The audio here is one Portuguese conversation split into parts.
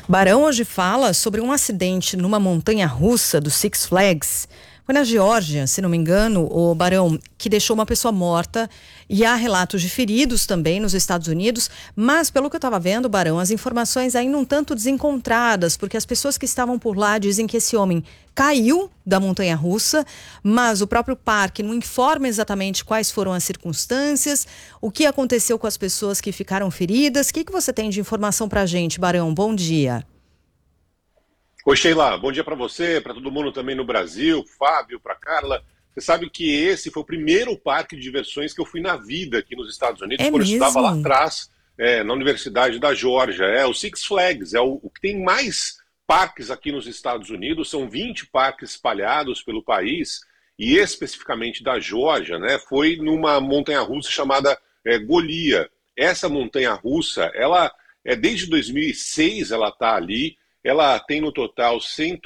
Barão hoje fala sobre um acidente numa montanha-russa do Six Flags. Foi na Geórgia, se não me engano, o Barão, que deixou uma pessoa morta, e há relatos de feridos também nos Estados Unidos, mas pelo que eu estava vendo, Barão, as informações ainda um tanto desencontradas, porque as pessoas que estavam por lá dizem que esse homem caiu da montanha-russa, mas o próprio parque não informa exatamente quais foram as circunstâncias, o que aconteceu com as pessoas que ficaram feridas. O que você tem de informação para a gente, Barão? Bom dia. Oi, Sheila, bom dia para você, para todo mundo também no Brasil, Fábio, para Carla. Você sabe que esse foi o primeiro parque de diversões que eu fui na vida aqui nos Estados Unidos, quando eu estudava lá atrás, na Universidade da Geórgia. O Six Flags, é o que tem mais parques aqui nos Estados Unidos, são 20 parques espalhados pelo país, e especificamente da Geórgia, né, foi numa montanha-russa chamada Golia. Essa montanha-russa, ela desde 2006 ela está ali. Ela tem no total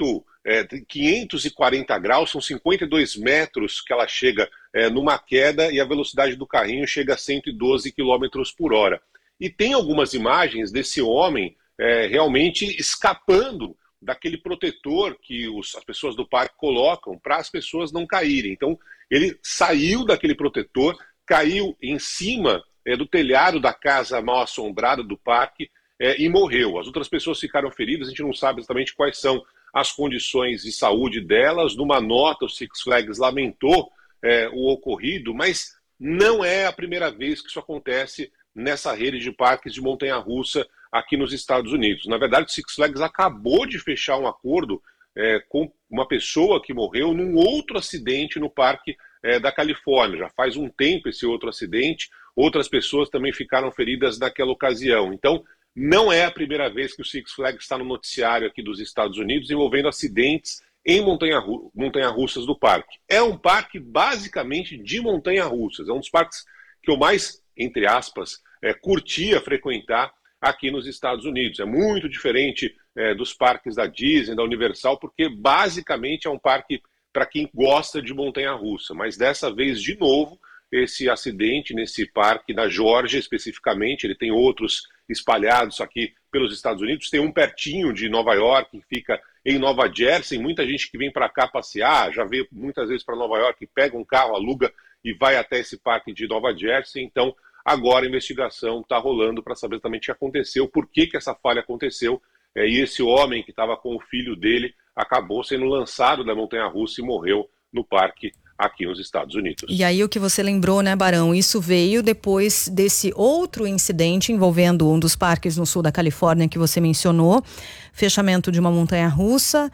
540 graus, são 52 metros que ela chega numa queda, e a velocidade do carrinho chega a 112 km por hora. E tem algumas imagens desse homem realmente escapando daquele protetor que as pessoas do parque colocam para as pessoas não caírem. Então ele saiu daquele protetor, caiu em cima do telhado da casa mal assombrada do parque, e morreu. As outras pessoas ficaram feridas, a gente não sabe exatamente quais são as condições de saúde delas. Numa nota, o Six Flags lamentou o ocorrido, mas não é a primeira vez que isso acontece nessa rede de parques de montanha-russa aqui nos Estados Unidos. Na verdade, o Six Flags acabou de fechar um acordo com uma pessoa que morreu num outro acidente no parque da Califórnia. Já faz um tempo esse outro acidente, outras pessoas também ficaram feridas naquela ocasião. Então, não é a primeira vez que o Six Flags está no noticiário aqui dos Estados Unidos envolvendo acidentes em montanha-russas do parque. É um parque basicamente de montanha-russas. É um dos parques que eu mais, entre aspas, curtia frequentar aqui nos Estados Unidos. É muito diferente dos parques da Disney, da Universal, porque basicamente é um parque para quem gosta de montanha-russa. Mas dessa vez, de novo, esse acidente nesse parque da Geórgia especificamente, ele tem outros espalhados aqui pelos Estados Unidos, tem um pertinho de Nova York, que fica em Nova Jersey. Muita gente que vem para cá passear, já veio muitas vezes para Nova York, pega um carro, aluga e vai até esse parque de Nova Jersey. Então agora a investigação está rolando para saber exatamente o que aconteceu, por que essa falha aconteceu, e esse homem que estava com o filho dele acabou sendo lançado da montanha-russa e morreu no parque aqui nos Estados Unidos. E aí o que você lembrou, né, Barão? Isso veio depois desse outro incidente envolvendo um dos parques no sul da Califórnia que você mencionou, fechamento de uma montanha-russa,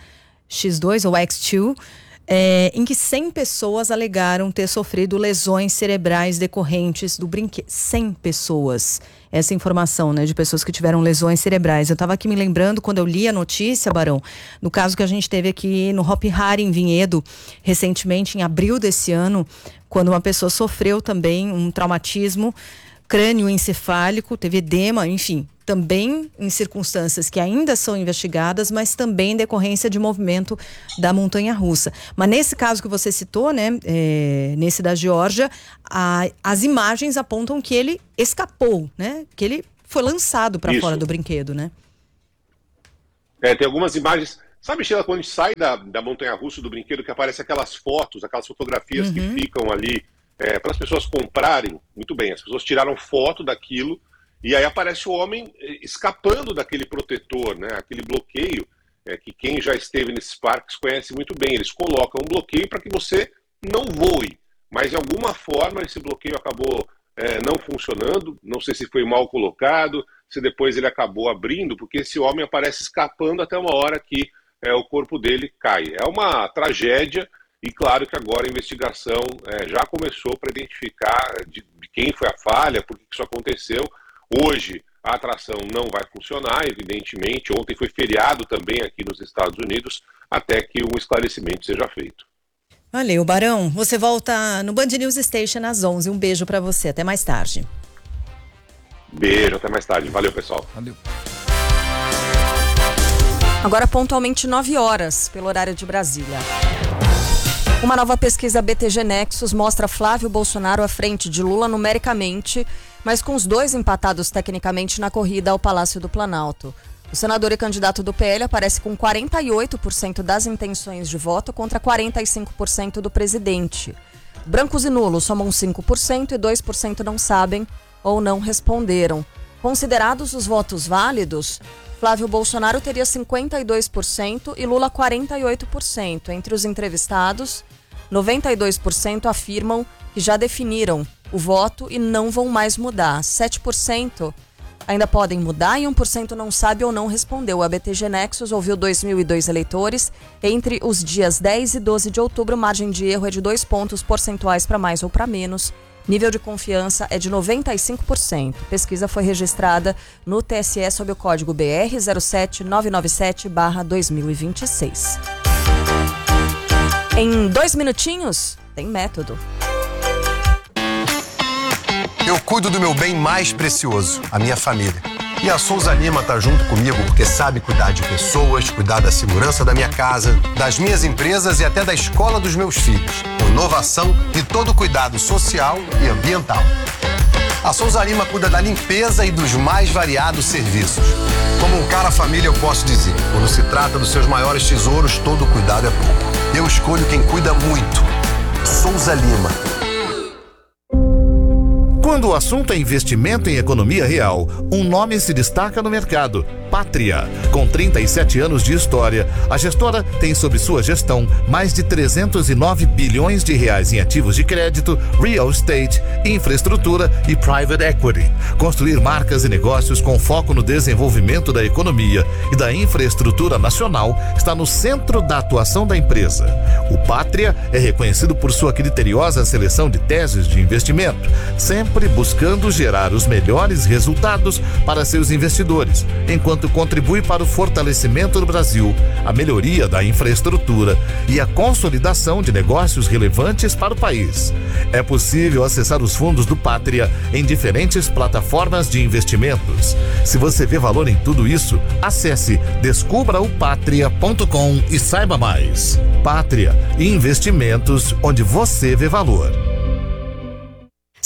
X2 ou X2, em que 100 pessoas alegaram ter sofrido lesões cerebrais decorrentes do brinquedo. 100 pessoas. Essa informação, né, de pessoas que tiveram lesões cerebrais. Eu estava aqui me lembrando, quando eu li a notícia, Barão, no caso que a gente teve aqui no Hopi Hari, em Vinhedo, recentemente, em abril desse ano, quando uma pessoa sofreu também um traumatismo crânioencefálico, teve edema, enfim, também em circunstâncias que ainda são investigadas, mas também em decorrência de movimento da montanha-russa. Mas nesse caso que você citou, né, nesse da Geórgia, as imagens apontam que ele escapou, né, que ele foi lançado para fora do brinquedo, né? Tem algumas imagens. Sabe, Sheila, quando a gente sai da montanha-russa do brinquedo, que aparecem aquelas fotos, aquelas fotografias que ficam ali para as pessoas comprarem? Muito bem, as pessoas tiraram foto daquilo, e aí aparece o homem escapando daquele protetor, né? Aquele bloqueio, que quem já esteve nesses parques conhece muito bem. Eles colocam um bloqueio para que você não voe, mas de alguma forma esse bloqueio acabou não funcionando. Não sei se foi mal colocado, se depois ele acabou abrindo, porque esse homem aparece escapando até uma hora que o corpo dele cai. É uma tragédia, e claro que agora a investigação já começou para identificar de quem foi a falha, por que isso aconteceu. Hoje a atração não vai funcionar, evidentemente. Ontem foi feriado também aqui nos Estados Unidos, até que um esclarecimento seja feito. Valeu, Barão. Você volta no Band News Station às 11. Um beijo para você. Até mais tarde. Beijo, até mais tarde. Valeu, pessoal. Valeu. Agora pontualmente 9 horas, pelo horário de Brasília. Uma nova pesquisa BTG Nexus mostra Flávio Bolsonaro à frente de Lula numericamente, mas com os dois empatados tecnicamente na corrida ao Palácio do Planalto. O senador e candidato do PL aparece com 48% das intenções de voto contra 45% do presidente. Brancos e nulos somam 5% e 2% não sabem ou não responderam. Considerados os votos válidos, Flávio Bolsonaro teria 52% e Lula 48%. Entre os entrevistados, 92% afirmam que já definiram o voto e não vão mais mudar. 7% ainda podem mudar e 1% não sabe ou não respondeu. A BTG Nexus ouviu 2.002 eleitores. Entre os dias 10 e 12 de outubro, margem de erro é de 2 pontos percentuais para mais ou para menos. Nível de confiança é de 95%. Pesquisa foi registrada no TSE sob o código BR 07997/2026. Em 2 minutinhos, tem método. Eu cuido do meu bem mais precioso, a minha família. E a Souza Lima tá junto comigo porque sabe cuidar de pessoas, cuidar da segurança da minha casa, das minhas empresas e até da escola dos meus filhos. Com inovação e todo cuidado social e ambiental. A Souza Lima cuida da limpeza e dos mais variados serviços. Como um cara família, eu posso dizer, quando se trata dos seus maiores tesouros, todo cuidado é pouco. Eu escolho quem cuida muito. Souza Lima. Quando o assunto é investimento em economia real, um nome se destaca no mercado: Pátria. Com 37 anos de história, a gestora tem sob sua gestão mais de 309 bilhões de reais em ativos de crédito, real estate, infraestrutura e private equity. Construir marcas e negócios com foco no desenvolvimento da economia e da infraestrutura nacional está no centro da atuação da empresa. O Pátria é reconhecido por sua criteriosa seleção de teses de investimento, sempre buscando gerar os melhores resultados para seus investidores, enquanto contribui para o fortalecimento do Brasil, a melhoria da infraestrutura e a consolidação de negócios relevantes para o país. É possível acessar os fundos do Pátria em diferentes plataformas de investimentos. Se você vê valor em tudo isso, acesse descubraopatria.com e saiba mais. Pátria, investimentos onde você vê valor.